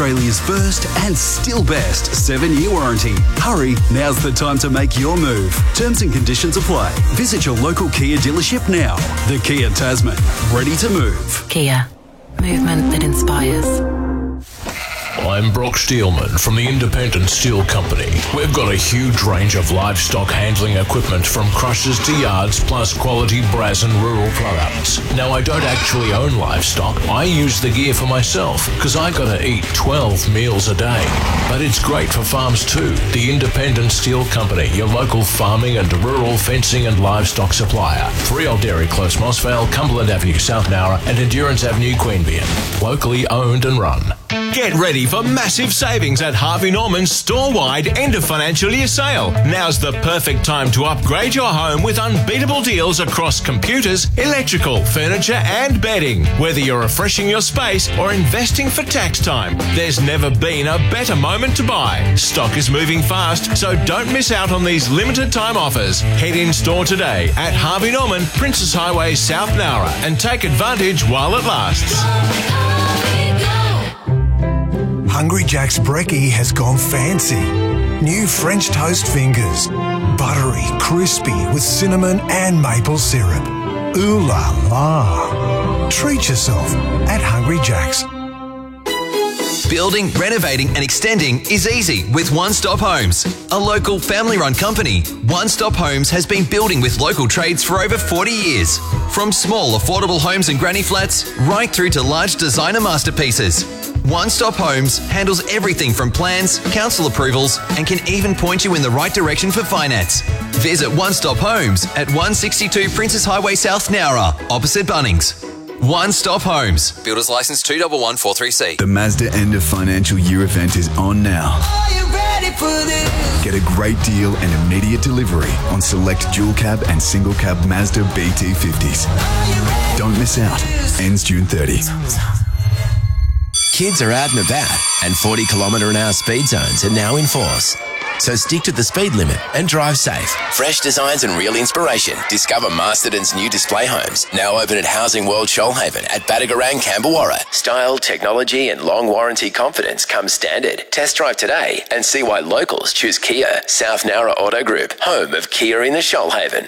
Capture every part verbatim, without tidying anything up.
Australia's first and still best seven-year warranty. Hurry, now's the time to make your move. Terms and conditions apply. Visit your local Kia dealership now. The Kia Tasman, ready to move. Kia, movement that inspires. I'm Brock Steelman from the Independent Steel Company. We've got a huge range of livestock handling equipment from crushers to yards, plus quality brass and rural products. Now, I don't actually own livestock. I use the gear for myself because I gotta eat twelve meals a day. But it's great for farms too. The Independent Steel Company, your local farming and rural fencing and livestock supplier. three Old Dairy Close, Mossvale, Cumberland Avenue, South Nowra and Endurance Avenue, Queanbeyan. Locally owned and run. Get ready for massive savings at Harvey Norman's store-wide end of financial year sale. Now's the perfect time to upgrade your home with unbeatable deals across computers, electrical, furniture and bedding. Whether you're refreshing your space or investing for tax time, there's never been a better moment to buy. Stock is moving fast, so don't miss out on these limited time offers. Head in store today at Harvey Norman, Princess Highway, South Nowra and take advantage while it lasts. Hungry Jack's brekkie has gone fancy. New French toast fingers. Buttery, crispy with cinnamon and maple syrup. Ooh la la. Treat yourself at Hungry Jack's. Building, renovating and extending is easy with One Stop Homes. A local family-run company, One Stop Homes has been building with local trades for over forty years. From small affordable homes and granny flats, right through to large designer masterpieces. One Stop Homes handles everything from plans, council approvals, and can even point you in the right direction for finance. Visit One Stop Homes at one sixty-two Princess Highway South Nowra, opposite Bunnings. One Stop Homes. Builders Licence two one one four three C. The Mazda end of financial year event is on now. Are you ready for this? Get a great deal and immediate delivery on select dual cab and single cab Mazda B T fifties. Don't miss out. Ends June thirtieth. Kids are out and about, and forty kilometre an hour speed zones are now in force. So stick to the speed limit and drive safe. Fresh designs and real inspiration. Discover Masterton's new display homes, now open at Housing World Shoalhaven at Badagarang, Camberwarra. Style, technology and long warranty confidence come standard. Test drive today and see why locals choose Kia. South Nowra Auto Group, home of Kia in the Shoalhaven.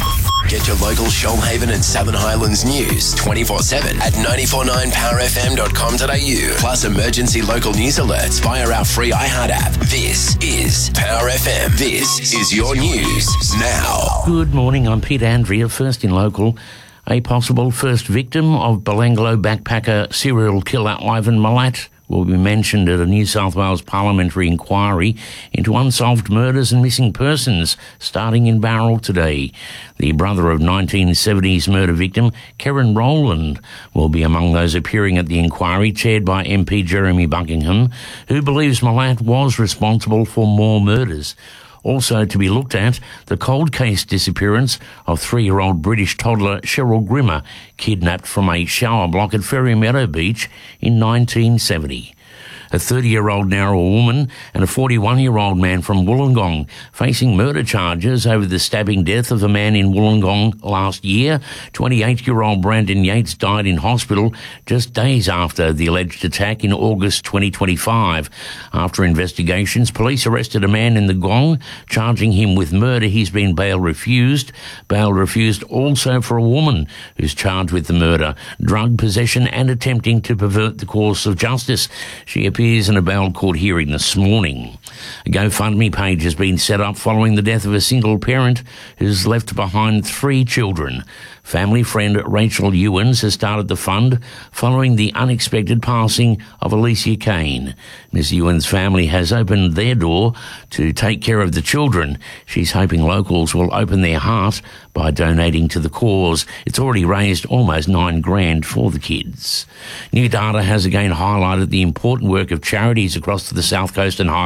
Get your local Shoalhaven and Southern Highlands news twenty-four seven at nine four nine power f m dot com dot a u. Plus emergency local news alerts via our free iHeart app. This is Power F M. This is your news now. Good morning, I'm Peter Andrea, first in local. A possible first victim of Belanglo backpacker serial killer Ivan Milat will be mentioned at a New South Wales parliamentary inquiry into unsolved murders and missing persons starting in Bowral today. The brother of nineteen seventies murder victim, Karen Rowland, will be among those appearing at the inquiry, chaired by M P Jeremy Buckingham, who believes Milat was responsible for more murders. Also to be looked at, the cold case disappearance of three-year-old British toddler Cheryl Grimmer, kidnapped from a shower block at Ferry Meadow Beach in nineteen seventy. A thirty-year-old Nowra woman and a forty-one-year-old man from Wollongong facing murder charges over the stabbing death of a man in Wollongong last year. twenty-eight-year-old Brandon Yates died in hospital just days after the alleged attack in August twenty twenty-five. After investigations, police arrested a man in the Gong, charging him with murder. He's been bail refused. Bail refused also for a woman who's charged with the murder, drug possession and attempting to pervert the course of justice. She appears in a bail court hearing this morning. A GoFundMe page has been set up following the death of a single parent who's left behind three children. Family friend Rachel Ewens has started the fund following the unexpected passing of Alicia Kane. Miss Ewens' family has opened their door to take care of the children. She's hoping locals will open their heart by donating to the cause. It's already raised almost nine grand for the kids. New data has again highlighted the important work of charities across the South Coast and Highlands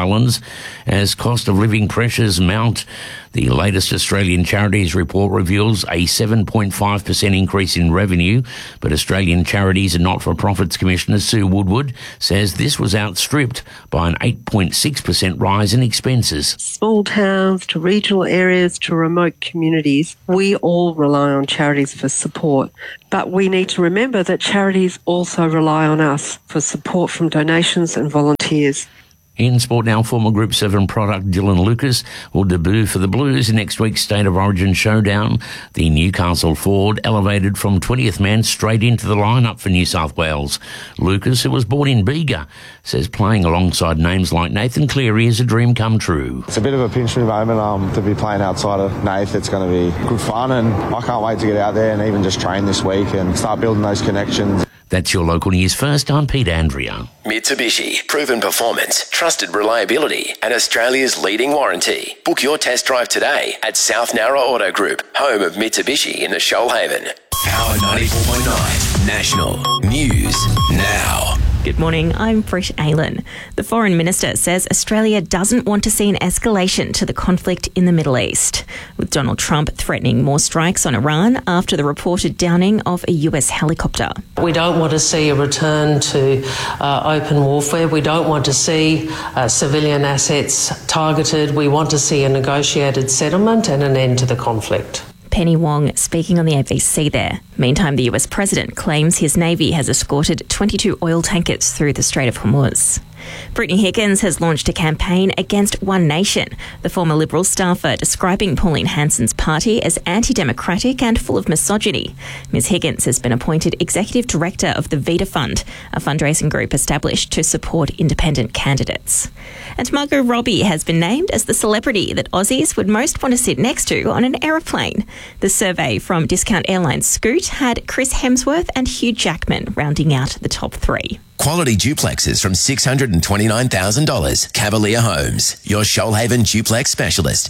as cost of living pressures mount. The latest Australian Charities report reveals a seven point five percent increase in revenue, but Australian Charities and Not-for-Profits Commissioner Sue Woodward says this was outstripped by an eight point six percent rise in expenses. Small towns to regional areas to remote communities, we all rely on charities for support. But we need to remember that charities also rely on us for support from donations and volunteers. In sport now, former Group seven product Dylan Lucas will debut for the Blues in next week's State of Origin showdown. The Newcastle forward elevated from twentieth man straight into the lineup for New South Wales. Lucas, who was born in Bega, says playing alongside names like Nathan Cleary is a dream come true. It's a bit of a pinch me moment um, to be playing outside of Nath. It's going to be good fun, and I can't wait to get out there and even just train this week and start building those connections. That's your local news first. I'm Pete Andrea. Mitsubishi, proven performance, trusted reliability, and Australia's leading warranty. Book your test drive today at South Nowra Auto Group, home of Mitsubishi in the Shoalhaven. Power ninety-four point nine, National News Now. Good morning, I'm Britt Aylan. The Foreign Minister says Australia doesn't want to see an escalation to the conflict in the Middle East, with Donald Trump threatening more strikes on Iran after the reported downing of a U S helicopter. We don't want to see a return to uh, open warfare. We don't want to see uh, civilian assets targeted. We want to see a negotiated settlement and an end to the conflict. Penny Wong speaking on the A B C there. Meantime, the U S president claims his Navy has escorted twenty-two oil tankers through the Strait of Hormuz. Brittany Higgins has launched a campaign against One Nation, the former Liberal staffer describing Pauline Hanson's party as anti-democratic and full of misogyny. Miz Higgins has been appointed Executive Director of the Vita Fund, a fundraising group established to support independent candidates. And Margot Robbie has been named as the celebrity that Aussies would most want to sit next to on an aeroplane. The survey from discount airline Scoot had Chris Hemsworth and Hugh Jackman rounding out the top three. Quality duplexes from six hundred twenty-nine thousand dollars. Cavalier Homes, your Shoalhaven duplex specialist.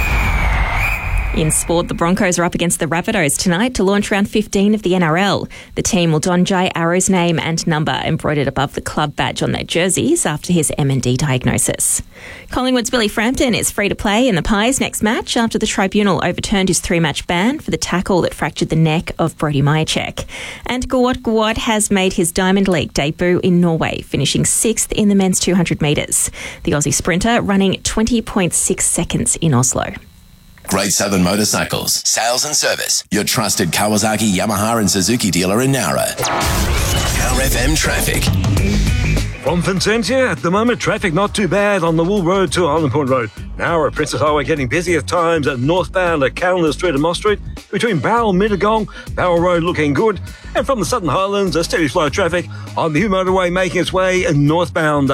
In sport, the Broncos are up against the Rabbitohs tonight to launch round fifteen of the N R L. The team will don Jai Arrow's name and number embroidered above the club badge on their jerseys after his M and D diagnosis. Collingwood's Billy Frampton is free to play in the Pies next match after the tribunal overturned his three-match ban for the tackle that fractured the neck of Brody Myercheck. And Gawad Gawad has made his Diamond League debut in Norway, finishing sixth in the men's two hundred metres. The Aussie sprinter running twenty point six seconds in Oslo. Great Southern Motorcycles, sales and service. Your trusted Kawasaki, Yamaha and Suzuki dealer in Nowra. Power F M traffic. From Vincentia, at the moment, traffic not too bad on the Wool Road to Island Point Road. Now at Princess Highway getting busy at times at northbound at Calendar Street and Moss Street. Between Barrel, Mittagong, Barrel Road looking good. And from the Southern Highlands, a steady flow of traffic on the Hugh Motorway making its way northbound.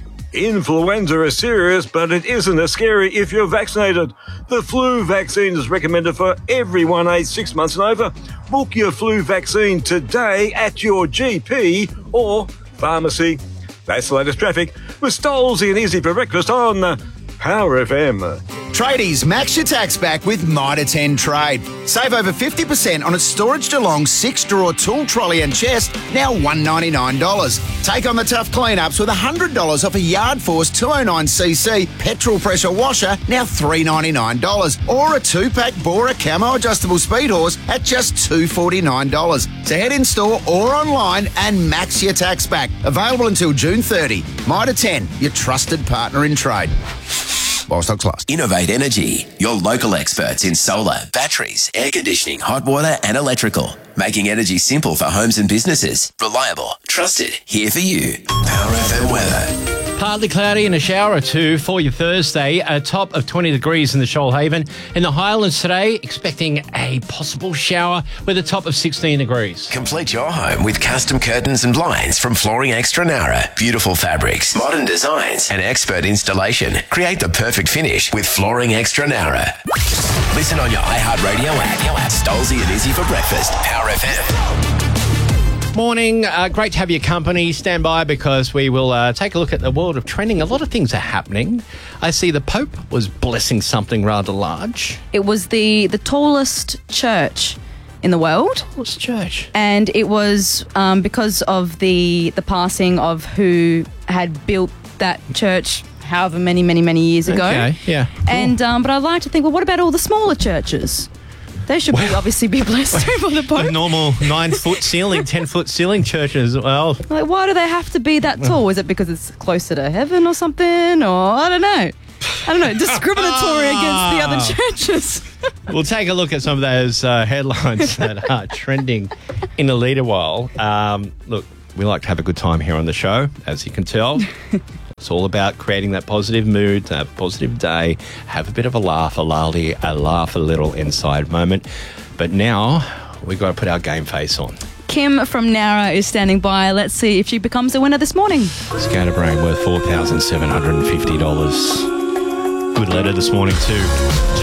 Influenza is serious, but it isn't as scary if you're vaccinated. The flu vaccine is recommended for everyone aged six months and over. Book your flu vaccine today at your G P or pharmacy. That's the latest traffic with Stolzy and Easy for Breakfast on uh, Power F M. Tradies, max your tax back with Mitre ten Trade. Save over fifty percent on its Storage Geelong six-drawer tool trolley and chest, now one hundred ninety-nine dollars. Take on the tough clean-ups with one hundred dollars off a Yard Force two oh nine c c petrol pressure washer, now three hundred ninety-nine dollars. Or a two-pack Bora Camo adjustable speed horse at just two hundred forty-nine dollars. So head in store or online and max your tax back. Available until June thirtieth. Mitre ten, your trusted partner in trade. While stocks last. Innovate Energy, your local experts in solar, batteries, air conditioning, hot water and electrical. Making energy simple for homes and businesses. Reliable, trusted, here for you. Power F M weather. Partly cloudy and a shower or two for your Thursday. A top of twenty degrees in the Shoalhaven. In the Highlands today, expecting a possible shower with a top of sixteen degrees. Complete your home with custom curtains and blinds from Flooring Extra Nowra. Beautiful fabrics, modern designs and expert installation. Create the perfect finish with Flooring Extra Nowra. Listen on your iHeartRadio app. Stolzy and Izzy for breakfast. Power F M. Morning. Uh, great to have your company. Stand by because we will uh, take a look at the world of trending. A lot of things are happening. I see the Pope was blessing something rather large. It was the, the tallest church in the world. What's church? And it was um, because of the the passing of who had built that church however many, many, many years ago. Okay, yeah. And um, but I'd like to think, well, what about all the smaller churches? They should be obviously be blessed too by the Pope. The normal nine-foot ceiling, ten-foot ceiling churches. Well, like, why do they have to be that tall? Is it because it's closer to heaven or something? Or I don't know. I don't know. Discriminatory against the other churches. We'll take a look at some of those uh, headlines that are trending in a little while. Um, look, we like to have a good time here on the show, as you can tell. It's all about creating that positive mood, that positive day, have a bit of a laugh, a lolly, a laugh a little inside moment. But now we've got to put our game face on. Kim from Nowra is standing by. Let's see if she becomes a winner this morning. Scatterbrain worth four thousand seven hundred fifty dollars. Good letter this morning too.